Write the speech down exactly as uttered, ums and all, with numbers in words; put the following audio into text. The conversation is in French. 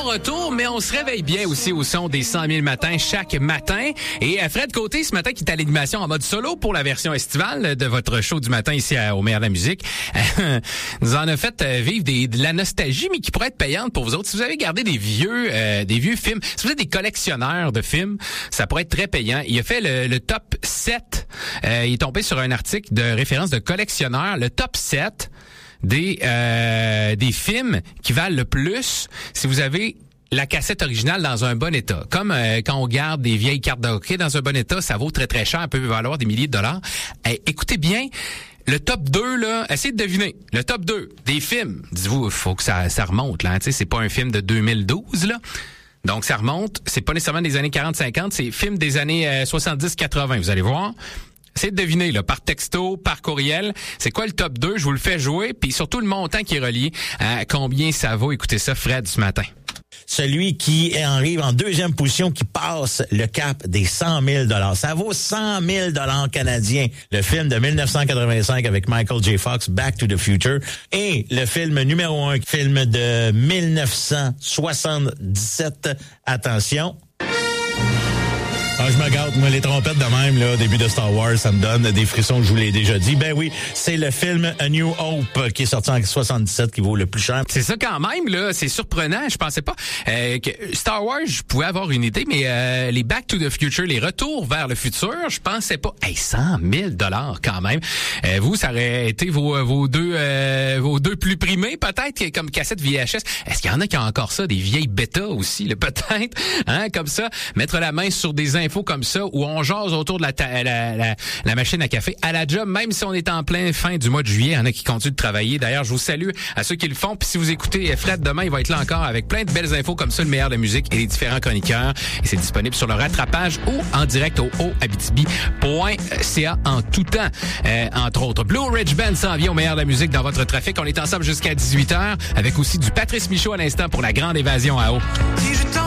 retour, mais on se réveille bien aussi au son des cent mille matins chaque matin. Et Fred Côté, ce matin, qui est à l'animation en mode solo pour la version estivale de votre show du matin ici à, au Meilleur de la musique, nous en a fait vivre des, de la nostalgie, mais qui pourrait être payante pour vous autres. Si vous avez gardé des vieux euh, des vieux films, si vous êtes des collectionneurs de films, ça pourrait être très payant. Il a fait le, le top sept. Euh, il est tombé sur un article de référence de collectionneurs. Le top sept des euh, des films qui valent le plus si vous avez la cassette originale dans un bon état. Comme euh, quand on garde des vieilles cartes de hockey dans un bon état, ça vaut très très cher, ça peut valoir des milliers de dollars. Eh, écoutez bien, le top deux, là, essayez de deviner. Le top deux des films. Dites-vous, il faut que ça, ça remonte, là. Tu sais, c'est pas un film de deux mille douze, là. Donc, ça remonte. C'est pas nécessairement des années quarante cinquante, c'est film des années euh, soixante-dix quatre-vingts. Vous allez voir. Essayez de deviner, là, par texto, par courriel, c'est quoi le top deux, je vous le fais jouer, puis surtout le montant qui est relié à combien ça vaut. Écoutez ça, Fred, ce matin. Celui qui arrive en deuxième position, qui passe le cap des cent mille dollars. Ça vaut cent mille dollars canadiens. Le film de dix-neuf cent quatre-vingt-cinq avec Michael J. Fox, Back to the Future. Et le film numéro un, film de dix-neuf cent soixante-dix-sept. Attention. Ah, je me gâte, moi, les trompettes de même, là, au début de Star Wars, ça me donne des frissons, je vous l'ai déjà dit. Ben oui, c'est le film A New Hope qui est sorti en soixante-dix-sept qui vaut le plus cher. C'est ça quand même, là, c'est surprenant. Je pensais pas euh, que Star Wars, je pouvais avoir une idée, mais euh, les Back to the Future, les retours vers le futur, je pensais pas. Hey, cent mille dollars quand même. Euh, vous, ça aurait été vos, vos deux euh, vos deux plus primés, peut-être, comme cassette V H S. Est-ce qu'il y en a qui ont encore ça, des vieilles bêtas aussi, là, peut-être, hein, comme ça, mettre la main sur des infos comme ça, où on jase autour de la, ta- la, la, la machine à café à la job, même si on est en plein fin du mois de juillet. Il y en a qui continuent de travailler. D'ailleurs, je vous salue à ceux qui le font. Puis si vous écoutez Fred demain, il va être là encore avec plein de belles infos comme ça, le meilleur de la musique et les différents chroniqueurs. Et c'est disponible sur le rattrapage ou en direct au o abitibi point c a en tout temps. Euh, entre autres, Blue Ridge Band s'en vient au meilleur de la musique dans votre trafic. On est ensemble jusqu'à dix-huit heures avec aussi du Patrice Michaud à l'instant pour la grande évasion à eau. Si je